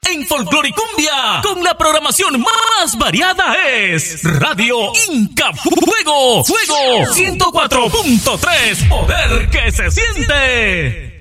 En Folcloricumbia, con la programación más variada es Radio Inca Fuego, Fuego 104.3, poder que se siente.